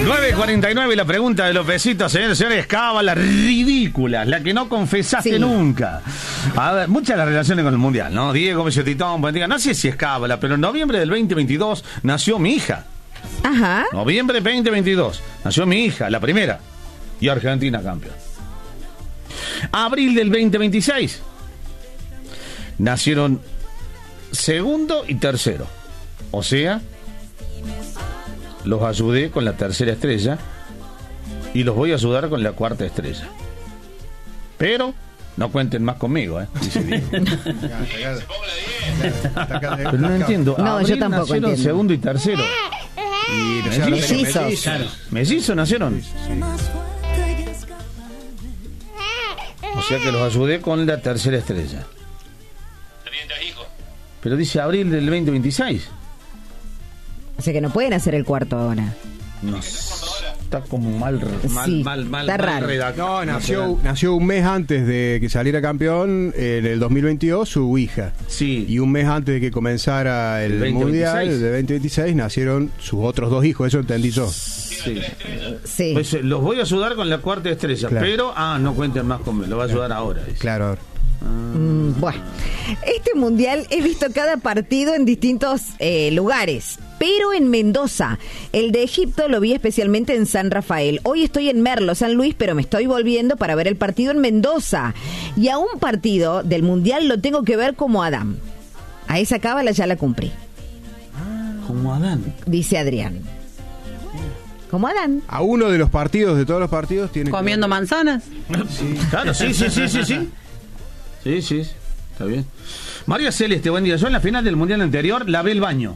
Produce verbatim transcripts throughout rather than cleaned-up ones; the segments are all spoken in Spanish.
nueve cuarenta y nueve, la pregunta de los besitos, señores, señores, cábalas ridículas, la que no confesaste sí. nunca. A ver, muchas de las relaciones con el mundial, ¿no? Diego, Messi, Titón, no sé si es cábala, pero en noviembre del veinte veintidós nació mi hija. Ajá. Noviembre veinte veintidós nació mi hija, la primera. Y Argentina campeón. Abril del veinte veintiséis nacieron segundo y tercero. O sea, los ayudé con la tercera estrella y los voy a ayudar con la cuarta estrella. Pero no cuenten más conmigo, ¿eh? Dice Diego. Pero no entiendo. No, Abril yo tampoco nacieron entiendo. segundo y tercero. Y mellizos. ¿Mellizos nacieron? Sí. O sea que los ayudé con la tercera estrella. Pero dice abril del veinte veintiséis. O sea que no pueden hacer el cuarto ahora. No, está como mal, mal, Sí, mal, mal, está mal raro. redactado. No, nació, nació un mes antes de que saliera campeón en el dos mil veintidós su hija. Sí. Y un mes antes de que comenzara el, El veinte mundial veintiséis. de veinte veintiséis nacieron sus otros dos hijos, eso entendí yo. Sí. Sí. Pues, eh, los voy a ayudar con la cuarta estrella, Claro. pero, ah, no cuenten más conmigo, lo voy a ayudar ahora. Dice. Claro, ahora. Mm, bueno, este mundial he visto cada partido en distintos eh, lugares, pero en Mendoza. El de Egipto lo vi especialmente en San Rafael. Hoy estoy en Merlo, San Luis, pero me estoy volviendo para ver el partido en Mendoza. Y a un partido del mundial lo tengo que ver como Adán. A esa cábala ya la cumplí, Como Adán. dice Adrián. Como Adán. A uno de los partidos, de todos los partidos, tiene ¿Comiendo que... manzanas? Sí, claro, sí, sí, sí, sí, sí. Sí, sí, está bien. María Celeste, buen día. Yo en la final del mundial anterior lavé el baño.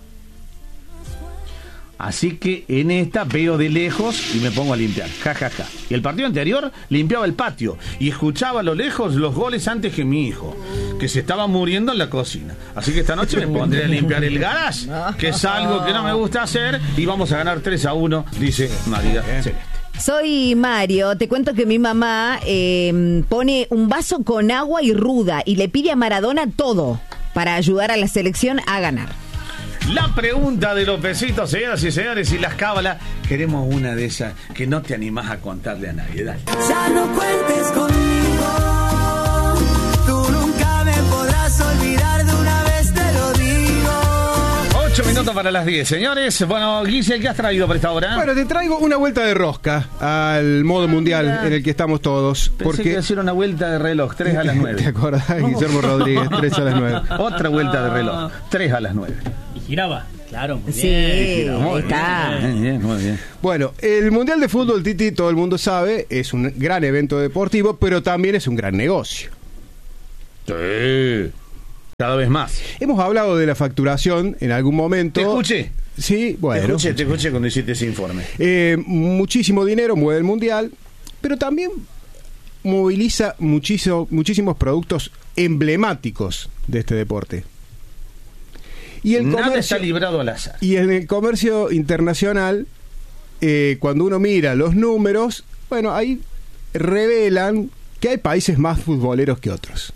Así que en esta veo de lejos y me pongo a limpiar. Ja, ja, ja. Y el partido anterior limpiaba el patio y escuchaba a lo lejos los goles antes que mi hijo, que se estaba muriendo en la cocina. Así que esta noche me pondré a limpiar el garage, que es algo que no me gusta hacer, y vamos a ganar tres a uno, dice María Celeste. Soy Mario, te cuento que mi mamá eh, pone un vaso con agua y ruda y le pide a Maradona todo para ayudar a la selección a ganar. La pregunta de los besitos, señoras y señores, y las cábalas, queremos una de esas que no te animás a contarle a nadie. Dale. Ya no cuentes conmigo, tú nunca me podrás olvidar, de una vez te lo digo. Ocho minutos para las diez, señores. Bueno, Guille, ¿qué has traído para esta hora? Bueno, te traigo una vuelta de rosca al modo mundial mira. en el que estamos todos. Pensé porque que iba a hacer una vuelta de reloj, tres a las nueve. ¿Te acordás, Guillermo Rodríguez? tres a las nueve. Otra vuelta de reloj, tres a las nueve. Giraba, claro, muy Sí, bien. ahí está. Bien, bien, muy bien. Bueno, el Mundial de Fútbol, Titi, todo el mundo sabe, es un gran evento deportivo, pero también es un gran negocio. Sí. Cada vez más. Hemos hablado de la facturación en algún momento. Te escuché. Sí, bueno. Te escuché, te escuché cuando hiciste ese informe. Eh, muchísimo dinero mueve el Mundial, pero también moviliza muchísimo, muchísimos productos emblemáticos de este deporte. Y el Nada comercio, está librado al azar. y en el comercio internacional, eh, cuando uno mira los números, bueno, ahí revelan que hay países más futboleros que otros.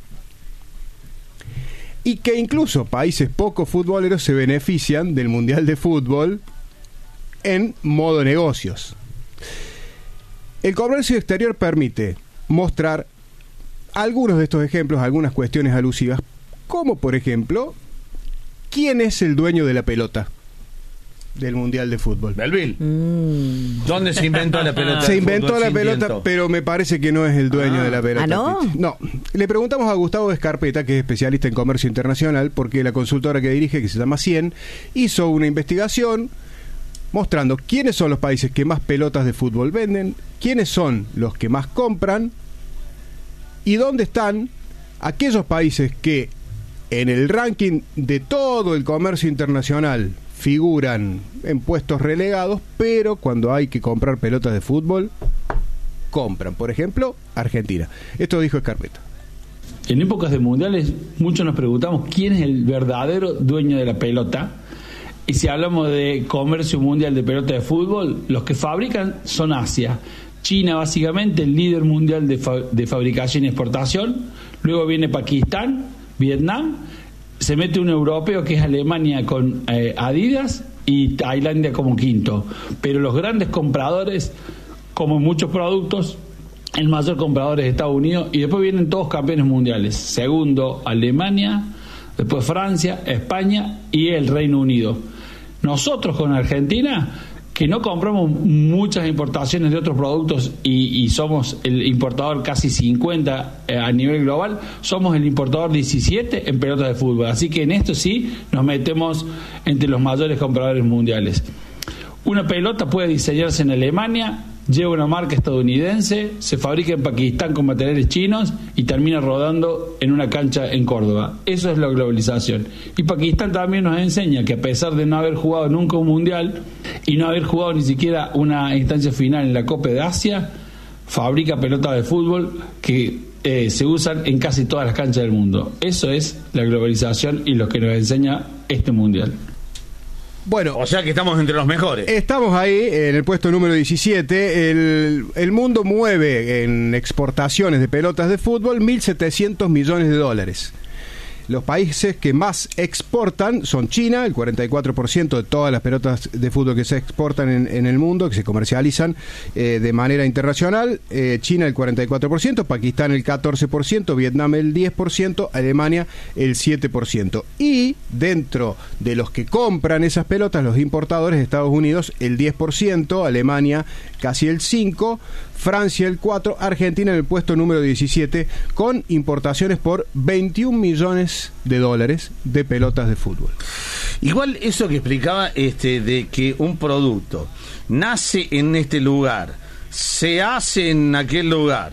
Y que incluso países poco futboleros se benefician del Mundial de Fútbol en modo negocios. El comercio exterior permite mostrar algunos de estos ejemplos, algunas cuestiones alusivas, como por ejemplo, ¿quién es el dueño de la pelota del Mundial de Fútbol? Belville. Mm. ¿Dónde se inventó la pelota? Se de inventó fútbol? la Se pelota, inventó. pero me parece que no es el dueño Ah. de la pelota. ¿Ah, no? Titi. No. Le preguntamos a Gustavo Escarpeta, que es especialista en comercio internacional, porque la consultora que dirige, que se llama cien, hizo una investigación mostrando quiénes son los países que más pelotas de fútbol venden, quiénes son los que más compran y dónde están aquellos países que en el ranking de todo el comercio internacional figuran en puestos relegados, pero cuando hay que comprar pelotas de fútbol, compran. Por ejemplo, Argentina. Esto dijo Escarpeta. En épocas de mundiales, muchos nos preguntamos quién es el verdadero dueño de la pelota. Y si hablamos de comercio mundial de pelota de fútbol, los que fabrican son Asia. China, básicamente, el líder mundial de, fa- de fabricación y exportación. Luego viene Pakistán, Vietnam. Se mete un europeo que es Alemania con eh, Adidas. y Tailandia como quinto. Pero los grandes compradores, como en muchos productos, el mayor comprador es Estados Unidos y después vienen todos campeones mundiales. Segundo, Alemania, después Francia, España y el Reino Unido. Nosotros con Argentina, que no compramos muchas importaciones de otros productos y, y somos el importador casi cincuenta eh, a nivel global, somos el importador diecisiete en pelotas de fútbol. Así que en esto sí nos metemos entre los mayores compradores mundiales. Una pelota puede diseñarse en Alemania, lleva una marca estadounidense, se fabrica en Pakistán con materiales chinos y termina rodando en una cancha en Córdoba. Eso es la globalización. Y Pakistán también nos enseña que a pesar de no haber jugado nunca un mundial y no haber jugado ni siquiera una instancia final en la Copa de Asia, fabrica pelotas de fútbol que eh, se usan en casi todas las canchas del mundo. Eso es la globalización y lo que nos enseña este mundial. Bueno, o sea que estamos entre los mejores. Estamos ahí en el puesto número diecisiete. El, el mundo mueve en exportaciones de pelotas de fútbol mil setecientos millones de dólares. Los países que más exportan son China, el cuarenta y cuatro por ciento de todas las pelotas de fútbol que se exportan en, en el mundo, que se comercializan eh, de manera internacional. Eh, China el cuarenta y cuatro por ciento, Pakistán el catorce por ciento, Vietnam el diez por ciento, Alemania el siete por ciento. Y dentro de los que compran esas pelotas, los importadores, Estados Unidos el diez por ciento, Alemania casi el cinco por ciento, Francia el cuatro por ciento, Argentina en el puesto número diecisiete, con importaciones por veintiún millones de dólares de pelotas de fútbol. Igual eso que explicaba este de que un producto nace en este lugar, se hace en aquel lugar,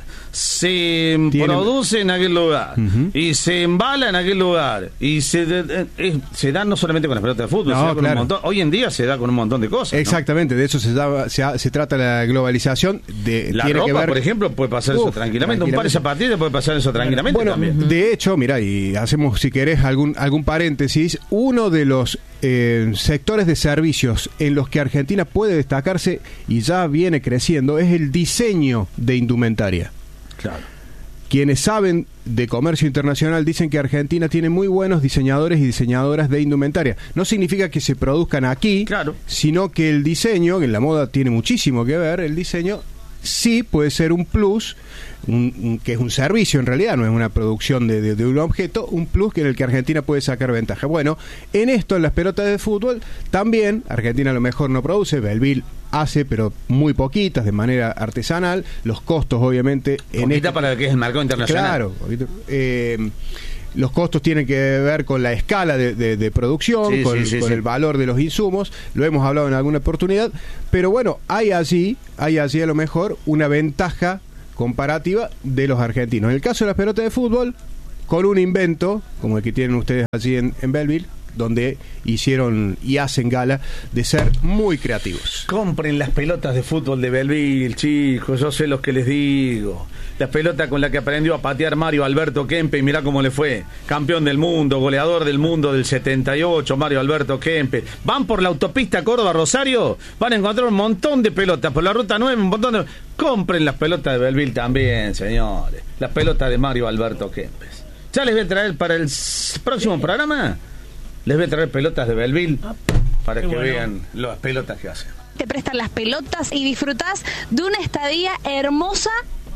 se Tiene... produce en aquel lugar, uh-huh, y se embala en aquel lugar, y se eh, eh, se da no solamente con las pelotas de fútbol, no, se da con claro. un montón, hoy en día se da con un montón de cosas, exactamente, ¿no? De eso se, da, se, se trata la globalización. De, la tiene ropa, que ver... por ejemplo, puede pasar Uf, eso tranquilamente. tranquilamente, un par de zapatillas puede pasar eso tranquilamente. Bueno, también. De hecho, mira, y hacemos, si querés, algún, algún paréntesis, uno de los eh, sectores de servicios en los que Argentina puede destacarse y ya viene creciendo es el diseño de indumentaria. Claro. Quienes saben de comercio internacional dicen que Argentina tiene muy buenos diseñadores y diseñadoras de indumentaria. No significa que se produzcan aquí, claro, sino que el diseño, que en la moda tiene muchísimo que ver, el diseño sí puede ser un plus, un, un, que es un servicio en realidad, no es una producción de, de, de un objeto, un plus que en el que Argentina puede sacar ventaja. Bueno, en esto, en las pelotas de fútbol, también Argentina a lo mejor no produce, Belville hace, pero muy poquitas, de manera artesanal. Los costos, obviamente... Poquita en este, para lo que es el mercado internacional. Claro. Eh, los costos tienen que ver con la escala de, de, de producción, sí, con, sí, sí, con sí. el valor de los insumos. Lo hemos hablado en alguna oportunidad. Pero bueno, hay allí, hay allí a lo mejor una ventaja comparativa de los argentinos. En el caso de las pelotas de fútbol, con un invento, como el que tienen ustedes allí en, en Belville, donde hicieron y hacen gala de ser muy creativos. Compren las pelotas de fútbol de Belville, chicos, yo sé lo que les digo. La pelota con la que aprendió a patear Mario Alberto Kempe, y mirá cómo le fue. Campeón del mundo, goleador del mundo del setenta y ocho, Mario Alberto Kempe. Van por la autopista Córdoba-Rosario, van a encontrar un montón de pelotas. Por la ruta nueve, un montón de... Compren las pelotas de Belville también, señores. Las pelotas de Mario Alberto Kempe. Ya les voy a traer para el próximo programa... Les voy a traer pelotas de Belville para que bueno. vean las pelotas que hacen. Te prestan las pelotas y disfrutás de una estadía hermosa.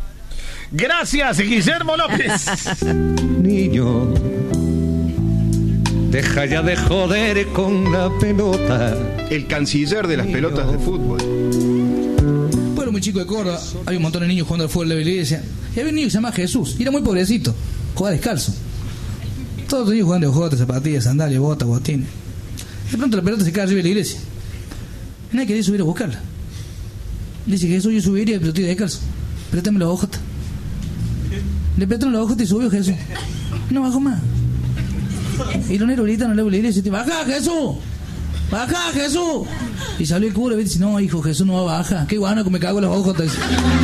Gracias, Guillermo López. Niño, deja ya de joder con la pelota. El canciller de las pelotas de fútbol. Pueblo muy chico de Córdoba, había un montón de niños jugando al fútbol de la iglesia. Y había un niño que se llama Jesús, y era muy pobrecito, jugaba descalzo. Todos los niños jugando de jotas, zapatillas, sandalias, botas, botines. De pronto la pelota se cae arriba de la iglesia. Y nadie quería subir a buscarla. Le dice: Jesús, yo subiría, pero estoy descalzo. Préstame las hojotas. Le prestaron las hojotas y subió Jesús. No bajó más. Y los negros gritan a la iglesia y dice: ¡Baja, Jesús! ¡Baja, Jesús! Y salió el cura y dice: no, hijo, Jesús no va a bajar. Qué guano que me cago en las hojotas.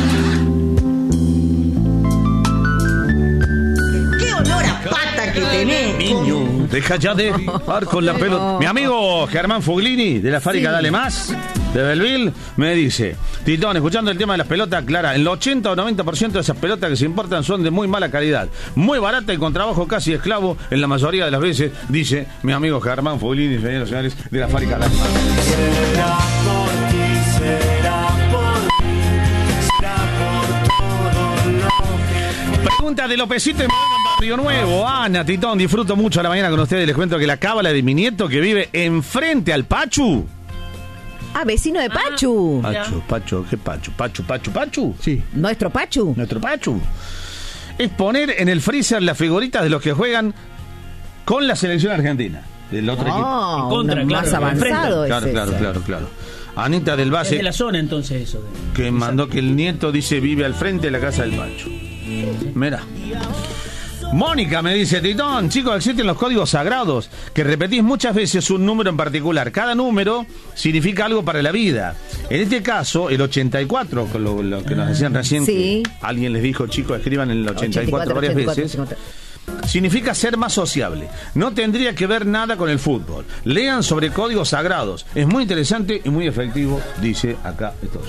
Que tenés. Niño, deja ya de jugar con la pelota. Mi amigo Germán Fuglini de la fábrica Sí. Dale Más de Belleville, me dice: Titón, escuchando el tema de las pelotas, Clara, el ochenta o noventa por ciento de esas pelotas que se importan son de muy mala calidad, muy barata y con trabajo casi esclavo en la mayoría de las veces, dice mi amigo Germán Foglini, señores y señores, de la fábrica Lama. Será por ti, será por mí, será por todo lo que... Pregunta de Lopecito en Barrio Nuevo. Ana, Titón, disfruto mucho la mañana con ustedes. Les cuento que la cábala de mi nieto que vive enfrente al Pachu. Ah, vecino de Pachu. Ah, Pachu, Pachu, ¿qué Pachu? Pachu, Pachu, Pachu. Sí. Nuestro Pachu. Nuestro Pachu. Es poner en el freezer las figuritas de los que juegan con la selección argentina. Del otro equipo. Oh, En contra, uno claro, más avanzado Claro, es claro, ese. claro, claro. Anita del Es Base, de la zona entonces eso. de- que mandó que el nieto, dice, vive al frente de la casa del Pachu. Mira. Mónica me dice: Titón, chicos, existen los códigos sagrados que repetís muchas veces un número en particular. Cada número significa algo para la vida. En este caso, el ochenta y cuatro, con lo, lo que nos decían recién, Sí. que alguien les dijo: chicos, escriban el ochenta y cuatro varias ochenta y cuatro, veces. ochenta y cuatro. Significa ser más sociable. No tendría que ver nada con el fútbol. Lean sobre códigos sagrados. Es muy interesante y muy efectivo, dice acá esto.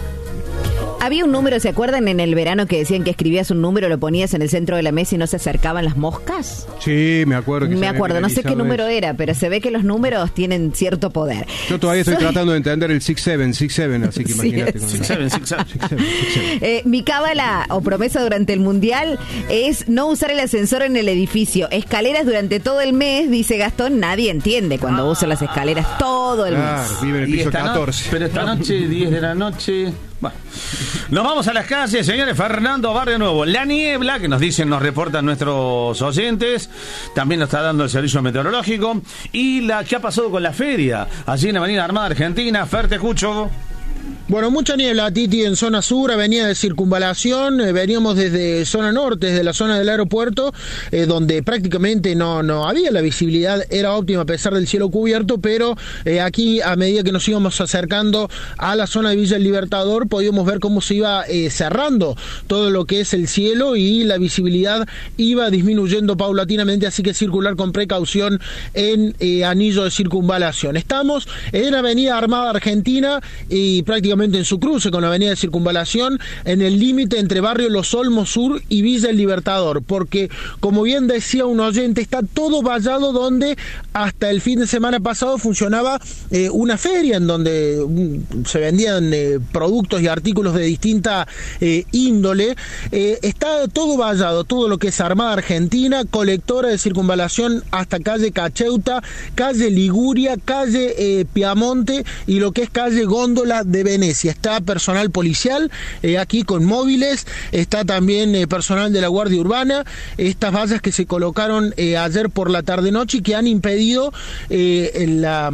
Había un número, ¿se acuerdan en el verano que decían que escribías un número, lo ponías en el centro de la mesa y no se acercaban las moscas? Sí, me acuerdo. Que Me se había acuerdo, no sé qué viralizado número eso. era, pero se ve que los números tienen cierto poder. Yo todavía estoy Soy- tratando de entender el seis siete, seis siete, así que Sí, imagínate. sí. con- Six, seven, six, seven. Six, seven, six, seven. Eh, mi cábala o promesa durante el mundial es no usar el ascensor en el edificio. Escaleras durante todo el mes, dice Gastón. Nadie entiende cuando usa las escaleras todo el mes. Claro, vive en el Y piso esta no- catorce. pero esta noche, diez de la noche. Bueno, nos vamos a las calles, señores. Fernando Barrio Nuevo. La niebla, que nos dicen, nos reportan nuestros oyentes. También nos está dando el servicio meteorológico. Y la ¿qué ha pasado con la feria? Allí en la Avenida Armada Argentina. Fer, te escucho. Bueno, mucha niebla, Titi, en zona sur, avenida de Circunvalación, eh, veníamos desde zona norte, desde la zona del aeropuerto, eh, donde prácticamente no, no había la visibilidad, era óptima a pesar del cielo cubierto, pero eh, aquí a medida que nos íbamos acercando a la zona de Villa El Libertador, podíamos ver cómo se iba eh, cerrando todo lo que es el cielo y la visibilidad iba disminuyendo paulatinamente, así que circular con precaución en eh, anillo de circunvalación. Estamos en avenida Armada Argentina y prácticamente en su cruce con la avenida de Circunvalación, en el límite entre barrio Los Olmos Sur y Villa El Libertador, porque como bien decía un oyente, está todo vallado donde hasta el fin de semana pasado funcionaba eh, una feria en donde mm, se vendían eh, productos y artículos de distinta eh, índole. Eh, está todo vallado, todo lo que es Armada Argentina, colectora de Circunvalación hasta calle Cacheuta, calle Liguria, calle eh, Piamonte y lo que es calle Góndola de Venecia. Está personal policial eh, aquí con móviles, está también eh, personal de la Guardia Urbana, estas vallas que se colocaron eh, ayer por la tarde-noche y que han impedido eh, en la,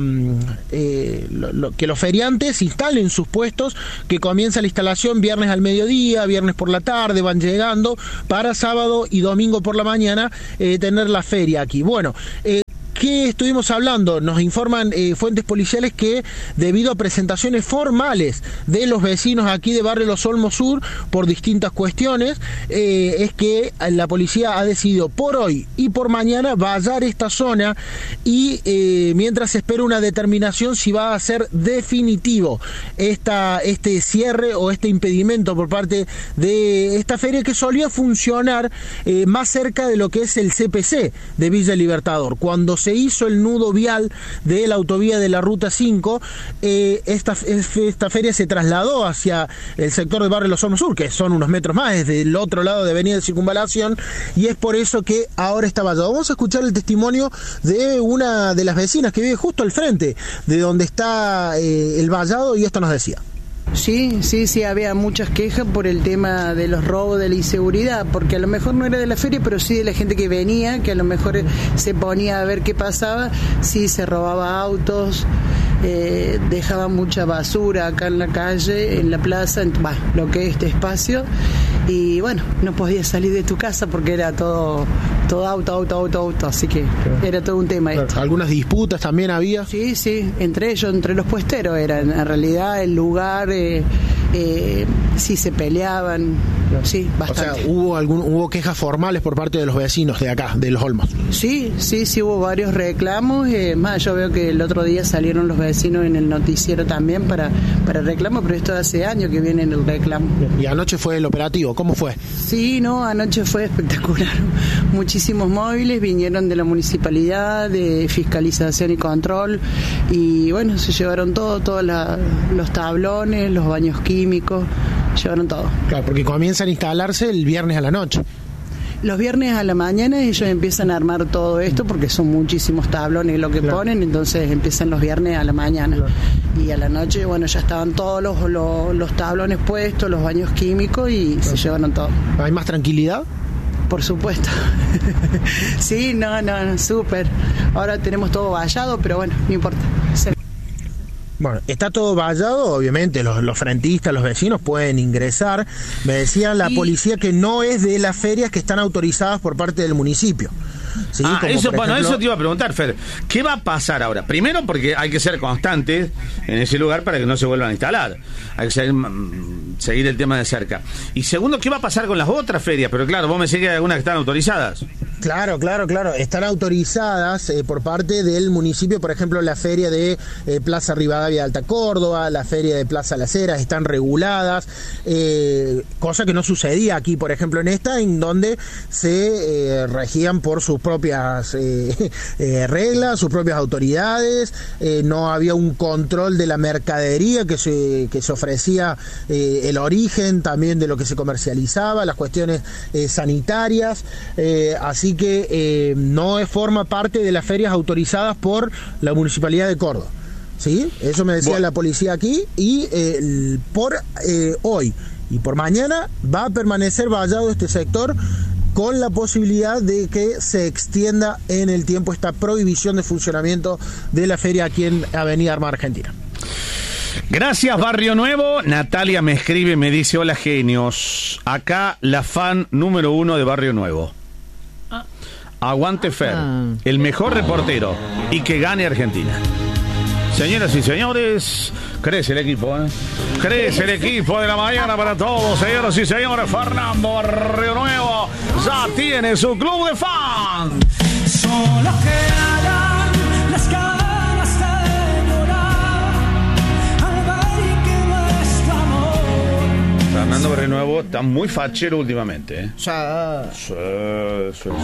eh, lo, lo, que los feriantes instalen sus puestos, que comienza la instalación viernes al mediodía, viernes por la tarde, van llegando para sábado y domingo por la mañana eh, tener la feria aquí. Bueno, eh, ¿qué estuvimos hablando? Nos informan eh, fuentes policiales que debido a presentaciones formales de los vecinos aquí de Barrio Los Olmos Sur por distintas cuestiones, eh, es que la policía ha decidido por hoy y por mañana vallar esta zona y eh, mientras se espera una determinación si va a ser definitivo esta, este cierre o este impedimento por parte de esta feria que solía funcionar eh, más cerca de lo que es el C P C de Villa Libertador. Cuando se hizo el nudo vial de la autovía de la Ruta cinco, eh, esta, esta feria se trasladó hacia el sector de Barrio Los Olmos Sur, que son unos metros más, desde el otro lado de Avenida de Circunvalación, y es por eso que ahora está vallado. Vamos a escuchar el testimonio de una de las vecinas que vive justo al frente de donde está eh, el vallado, y esto nos decía. Sí, sí, sí, había muchas quejas por el tema de los robos, de la inseguridad, porque a lo mejor no era de la feria, pero sí de la gente que venía, que a lo mejor se ponía a ver qué pasaba, sí se robaba autos, eh, dejaba mucha basura acá en la calle, en la plaza, en bah, lo que es este espacio, y bueno, no podías salir de tu casa porque era todo, todo auto, auto, auto, auto, así que claro, era todo un tema esto. ¿Algunas disputas también había? Sí, sí, entre ellos, entre los puesteros era, en realidad el lugar... Eh, eh, sí se peleaban, sí, bastante. O sea, ¿hubo, algún, ¿hubo quejas formales por parte de los vecinos de acá, de Los Olmos? Sí, sí, sí hubo varios reclamos. Eh, más, yo veo que el otro día salieron los vecinos en el noticiero también para, para reclamos, pero esto hace años que viene en el reclamo. Y anoche fue el operativo, ¿cómo fue? Sí, no, anoche fue espectacular. Muchísimos móviles vinieron de la municipalidad, de fiscalización y control, y bueno, se llevaron todo, todos la, los tablones, los baños químicos, llevaron todo. Claro, porque comienzan a instalarse el viernes a la noche. Los viernes a la mañana ellos empiezan a armar todo esto porque son muchísimos tablones lo que claro. ponen, entonces empiezan los viernes a la mañana. Claro. Y a la noche, bueno, ya estaban todos los, los, los tablones puestos, los baños químicos y claro. se llevaron todo. ¿Hay más tranquilidad? Por supuesto. Sí, no, no, no, súper. Ahora tenemos todo vallado, pero bueno, no importa. Se... Bueno, está todo vallado, obviamente los, los frentistas, los vecinos pueden ingresar. Me decía la y... policía que no es de las ferias que están autorizadas por parte del municipio. ¿Sí? Ah, Como eso, por bueno, ejemplo... eso te iba a preguntar, Fer. ¿Qué va a pasar ahora? Primero, porque hay que ser constantes en ese lugar para que no se vuelvan a instalar. Hay que ser, seguir el tema de cerca. Y segundo, ¿qué va a pasar con las otras ferias? Pero claro, vos me decís que hay algunas que están autorizadas. Claro, claro, claro. Están autorizadas eh, por parte del municipio, por ejemplo, la feria de eh, Plaza Rivadavia de Alta Córdoba, la feria de Plaza Las Heras, están reguladas, eh, cosa que no sucedía aquí, por ejemplo, en esta, en donde se eh, regían por sus propias eh, eh, reglas, sus propias autoridades, eh, no había un control de la mercadería que se, que se ofrecía, eh, el origen también de lo que se comercializaba, las cuestiones eh, sanitarias, eh, así que eh, no forma parte de las ferias autorizadas por la Municipalidad de Córdoba. ¿Sí? Eso me decía bueno. la policía aquí, y eh, por eh, hoy y por mañana va a permanecer vallado este sector, con la posibilidad de que se extienda en el tiempo esta prohibición de funcionamiento de la feria aquí en Avenida Armada Argentina. Gracias, Barrio Nuevo. Natalia me escribe, me dice: hola genios, acá la fan número uno de Barrio Nuevo. Ah. Aguante Fer, ah. el mejor reportero, y que gane Argentina. Señoras y señores, crece el equipo, ¿eh? Crece el equipo de la mañana para todos, señoras y señores. Fernando Barrio Nuevo ya tiene su club de fans. Solo quedan las ganas de llorar al ver que nuestro amor. Fernando Barrio Nuevo está muy fachero últimamente, ¿eh? Sí. Sí, sí, sí.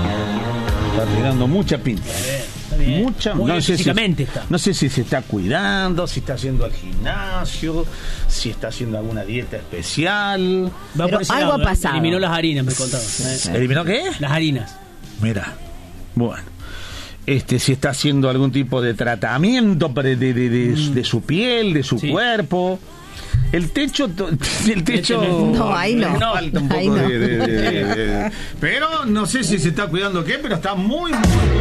Está tirando mucha pinta. Mucha, Muy no sé físicamente si, está. No sé si se está cuidando, si está haciendo al gimnasio, si está haciendo alguna dieta especial. Va Pero algo lado, ha pasado. Eliminó las harinas, me contaba. ¿Eh? ¿Eliminó qué? Las harinas. Mira, bueno. Este, si está haciendo algún tipo de tratamiento de, de, de, de, mm. de su piel, de su sí. cuerpo. El techo, el techo. No, ahí no. no falta un poco ahí no. de, de, de, de, de, pero no sé si se está cuidando o qué, pero está muy, muy